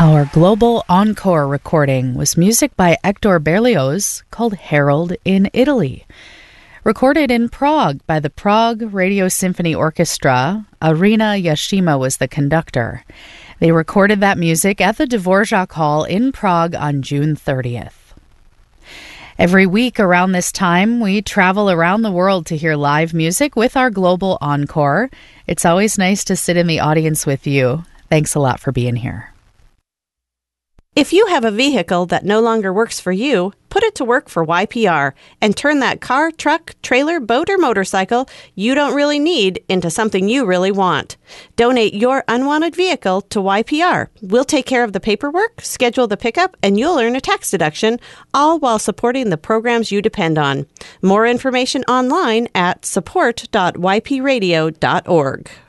Our global encore recording was music by Hector Berlioz called Harold in Italy. Recorded in Prague by the Prague Radio Symphony Orchestra, Irina Yashima was the conductor. They recorded that music at the Dvorak Hall in Prague on June 30th. Every week around this time, we travel around the world to hear live music with our global encore. It's always nice to sit in the audience with you. Thanks a lot for being here. If you have a vehicle that no longer works for you, put it to work for YPR and turn that car, truck, trailer, boat, or motorcycle you don't really need into something you really want. Donate your unwanted vehicle to YPR. We'll take care of the paperwork, schedule the pickup, and you'll earn a tax deduction, all while supporting the programs you depend on. More information online at support.ypradio.org.